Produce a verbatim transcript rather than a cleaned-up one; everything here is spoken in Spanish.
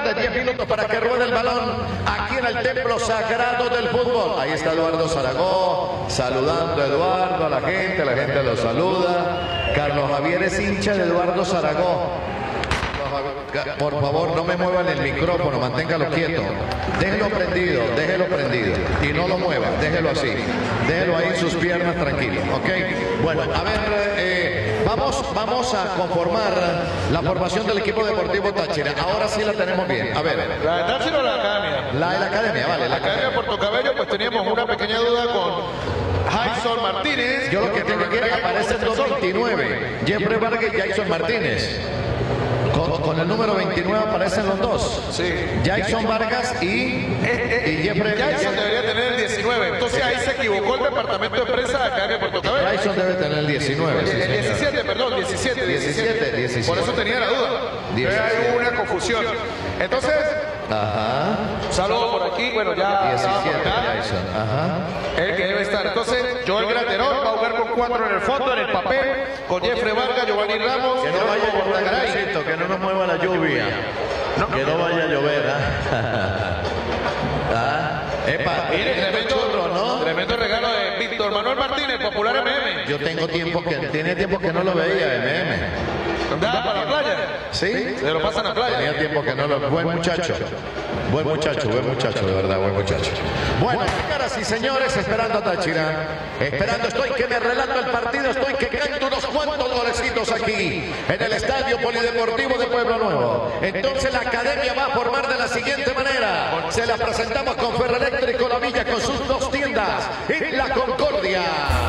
tarde, diez minutos para que ruede el balón aquí en el templo sagrado del fútbol. Ahí está Eduardo Zaragoza, saludando a Eduardo, a la gente, la gente lo saluda. Carlos Javier es hincha de Eduardo Zaragoza. Por favor, no me muevan el micrófono, manténgalo quieto. Déjelo prendido, déjelo prendido. Y no lo mueva, déjelo así. Déjelo ahí en sus piernas tranquilo, ¿ok? Bueno, a ver, eh, vamos, vamos a conformar la formación del equipo deportivo Táchira. Ahora sí la tenemos bien. A ver. ¿La de Táchira o la academia? La de la academia, vale. La academia de Puerto Cabello, pues teníamos una pequeña duda con Jason Martínez. Yo lo que tengo aquí aparece el dos veintinueve. Jeffrey Vargas y Jason Martínez. Con, con el número veintinueve aparecen los dos. Sí. Jason Vargas y, eh, eh, y Jeffrey. Jason debería tener el diecinueve. Entonces ahí se equivocó el departamento de prensa de Academia de Puerto Cabello. Jason debe tener el diecinueve. Sí, el diecisiete, perdón, diecisiete, diecisiete. diecisiete. Por eso tenía la duda. Hay una confusión. Entonces, ajá. Saludos por aquí. Bueno, ya diecisiete, Jason. Ajá. El que debe estar. Entonces, Joel Granderón va a jugar con cuatro en el fondo, en el papel, con Jeffrey Vargas, Giovanni Ramos. Que no vaya a llover, que no nos mueva la lluvia. No, que no vaya a llover. ¿Ah? ¿Ah? Epa, mire, tremendo, churro, ¿no? Tremendo regalo de Víctor Manuel Martínez, popular M M. Yo tengo tiempo que tiene tiempo que no lo veía, M M. ¿Andaba para la playa? Sí. Se lo pasan a la playa. Tenía tiempo que no lo. Buen muchacho. Buen muchacho, buen muchacho, de verdad, buen muchacho. Bueno, señoras y señores, esperando a Táchira. Esperando, estoy que me relato el partido, estoy que canto unos cuantos golecitos aquí, en el Estadio Polideportivo de Pueblo Nuevo. Entonces la academia va a formar de la siguiente manera. Se la presentamos con Ferroeléctrico La Villa, con sus dos tiendas en La Concordia.